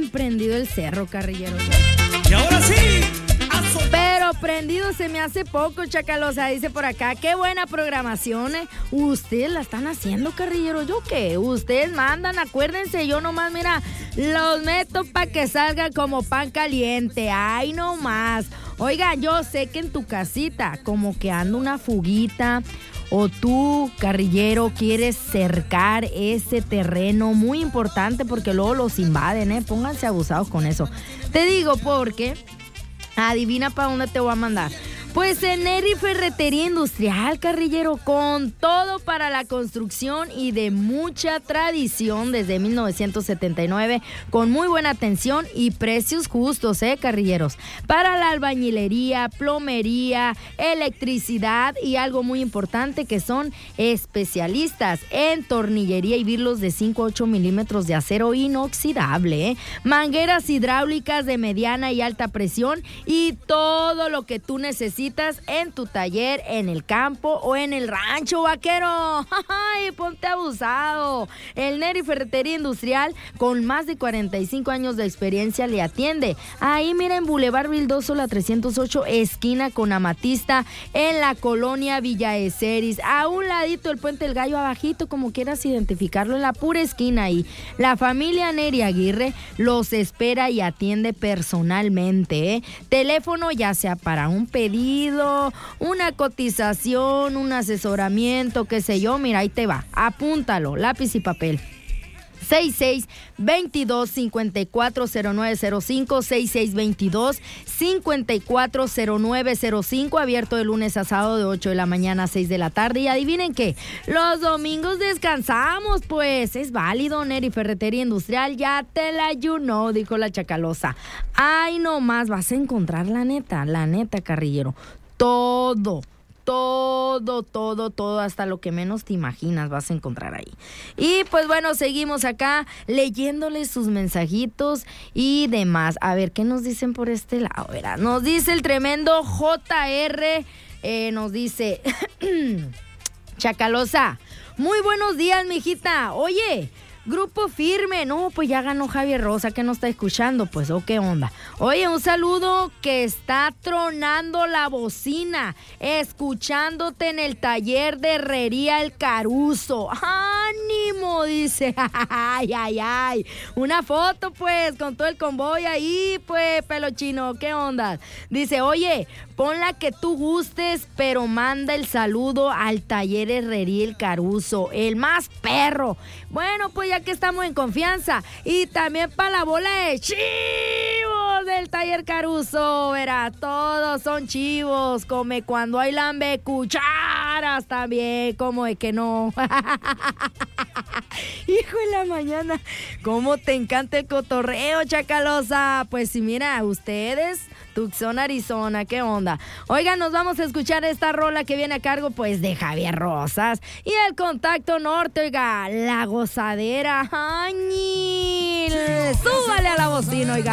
bien prendido el cerro, carrillero. Y ahora sí, Pero prendido se me hace poco, Chacalosa, dice por acá. Qué buena programación, ¿eh? Ustedes la están haciendo, carrillero. ¿Yo qué? Ustedes mandan, acuérdense, yo nomás, mira, los meto para que salgan como pan caliente. Ay, no más. Oiga, yo sé que en tu casita como que anda una fuguita, o tú, carrillero, quieres cercar ese terreno muy importante porque luego los invaden, ¿eh? Pónganse abusados con eso. Te digo porque, adivina para dónde te voy a mandar. Pues en Neri Ferretería Industrial, carrillero, con todo para la construcción y de mucha tradición desde 1979, con muy buena atención y precios justos, carrilleros. Para la albañilería, plomería, electricidad y algo muy importante que son especialistas en tornillería y birlos de 5 a 8 milímetros de acero inoxidable, mangueras hidráulicas de mediana y alta presión y todo lo que tú necesitas en tu taller, en el campo o en el rancho, vaquero. ¡Ay, ponte abusado! El Neri Ferretería Industrial, con más de 45 años de experiencia, le atiende. Ahí, mira, en Boulevard Vildoso, la 308, esquina con Amatista, en la colonia Villa Eceris. A un ladito del Puente del Gallo, abajito, como quieras identificarlo, en la pura esquina ahí. La familia Neri Aguirre los espera y atiende personalmente, ¿eh? Teléfono, ya sea para un pedido, una cotización, un asesoramiento, qué sé yo, mira, ahí te va, apúntalo, lápiz y papel. 6622-540905, 6622-540905, abierto de lunes a sábado de 8 de la mañana a 6 de la tarde. Y adivinen qué, los domingos descansamos, pues es válido. Neri Ferretería Industrial, ya te la dijo la Chacalosa. Ay, no más, vas a encontrar la neta, carrillero, todo, hasta lo que menos te imaginas vas a encontrar ahí. Y pues bueno, seguimos acá leyéndoles sus mensajitos y demás. A ver, ¿qué nos dicen por este lado? Verá, nos dice el tremendo JR, nos dice, Chacalosa, muy buenos días, mijita. Oye, Grupo Firme, no, pues ya ganó Javier Rosa, que no está escuchando, pues, ¿o qué onda? Oye, un saludo, que está tronando la bocina, escuchándote en el taller de herrería El Caruso. ¡Ánimo!, dice, ay, una foto, pues, con todo el convoy ahí, pues, pelo chino, ¿qué onda? Dice, oye, pon la que tú gustes, pero manda el saludo al taller herrería El Caruso, el más perro. Bueno, pues ya que estamos en confianza. Y también para la bola de chivos del taller Caruso, verá, todos son chivos, come cuando hay lambe cucharas también, como de que no. Hijo de la mañana, cómo te encanta el cotorreo, Chacalosa. Pues sí, mira, ustedes, Tucson, Arizona, ¿qué onda? Oigan, nos vamos a escuchar esta rola que viene a cargo, pues, de Javier Rosas. Y el Contacto Norte, oiga, La Gozadera. ¡Añil! Súbale a la bocina, oiga.